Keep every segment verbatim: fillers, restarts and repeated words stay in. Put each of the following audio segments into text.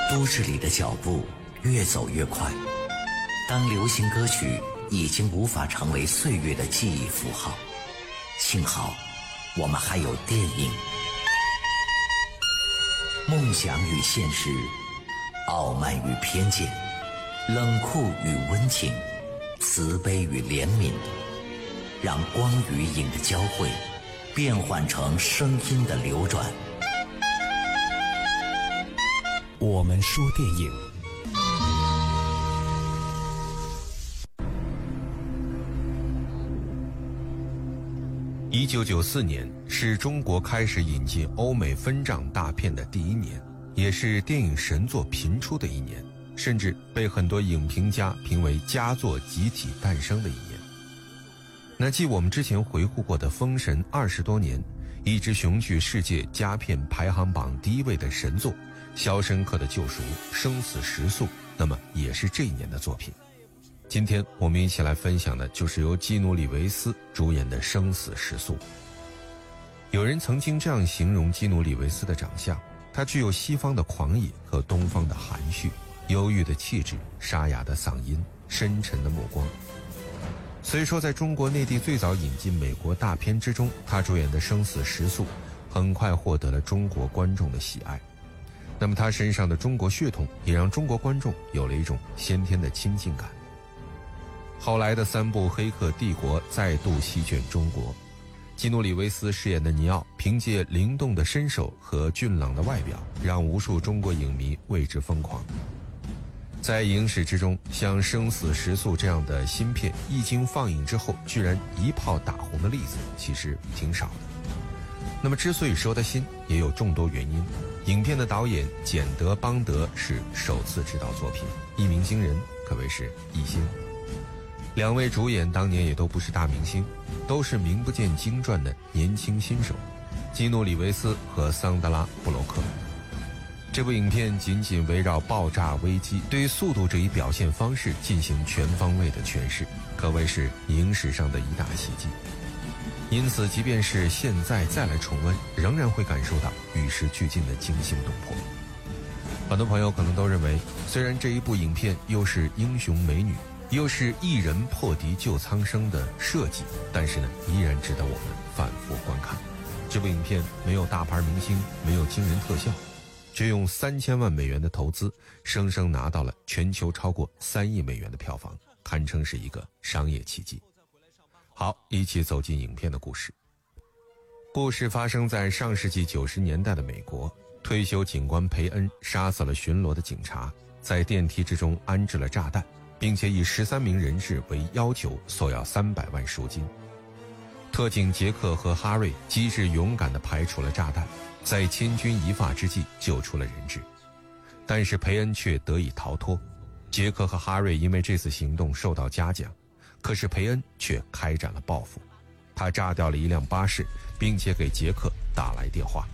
都市里的脚步越走越快，当流行歌曲已经无法成为岁月的记忆符号，幸好我们还有电影。梦想与现实，傲慢与偏见，冷酷与温情，慈悲与怜悯，让光与影的交汇变换成声音的流转。我们说电影。 一九九四年是中国开始引进欧美分账大片的第一年，也是电影神作频出的一年，甚至被很多影评家评为佳作集体诞生的一年。那继我们之前回顾过的《封神》二十多年，一直雄踞世界佳片排行榜第一位的神作《肖申克的救赎》生死时速，那么也是这一年的作品。今天我们一起来分享的就是由基努里维斯主演的《生死时速》。有人曾经这样形容基努里维斯的长相，他具有西方的狂野和东方的含蓄，忧郁的气质，沙哑的嗓音，深沉的目光。所以说在中国内地最早引进美国大片之中，他主演的《生死时速》很快获得了中国观众的喜爱。那么他身上的中国血统也让中国观众有了一种先天的亲近感。后来的三部《黑客帝国》再度席卷中国，基努里维斯饰演的尼奥凭借灵动的身手和俊朗的外表，让无数中国影迷为之疯狂。在影史之中，像《生死时速》这样的新片一经放映之后居然一炮打红的例子其实挺少的。那么之所以说它新，也有众多原因。影片的导演简·德邦德是首次执导作品，一鸣惊人，可谓是一星。两位主演当年也都不是大明星，都是名不见经传的年轻新手，基努里维斯和桑德拉·布洛克。这部影片仅仅围绕爆炸危机对速度这一表现方式进行全方位的诠释，可谓是影史上的一大奇迹。因此即便是现在再来重温，仍然会感受到与时俱进的惊心动魄。很多朋友可能都认为，虽然这一部影片又是英雄美女，又是一人破敌救苍生的设计，但是呢，依然值得我们反复观看。这部影片没有大牌明星，没有惊人特效，却用三千万美元的投资，生生拿到了全球超过三亿美元的票房，堪称是一个商业奇迹。好，一起走进影片的故事。故事发生在上世纪九十年代的美国，退休警官培恩杀死了巡逻的警察，在电梯之中安置了炸弹，并且以十三名人质为要求索要三百万赎金。特警杰克和哈瑞机智勇敢地排除了炸弹，在千钧一发之际救出了人质，但是培恩却得以逃脱。杰克和哈瑞因为这次行动受到嘉奖，可是培恩却开展了报复，他炸掉了一辆巴士，并且给杰克打来电话。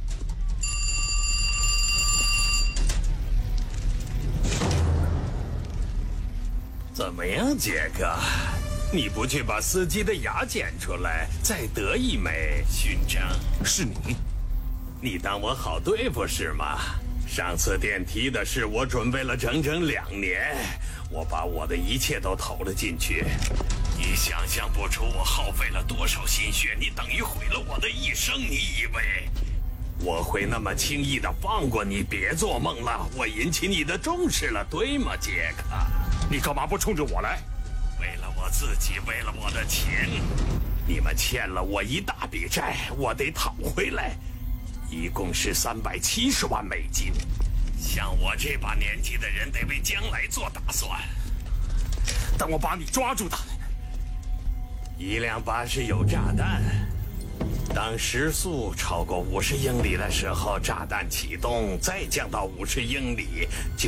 怎么样，杰克？你不去把司机的牙剪出来，再得一枚？勋章是你？ 你当我好对付是吗？上次电梯的事我准备了整整两年，我把我的一切都投了进去。你想象不出我耗费了多少心血，你等于毁了我的一生。你以为我会那么轻易的放过你？别做梦了，我引起你的重视了，对吗，杰克？ 你干嘛不冲着我来？ 为了我自己，为了我的钱，你们欠了我一大笔债，我得讨回来，一共是三百七十万美金。像我这把年纪的人，得为将来做打算。 等我把你抓住的。 一辆巴士有炸弹，当时速超过五十英里的时候，炸弹启动，再降到五十英里，就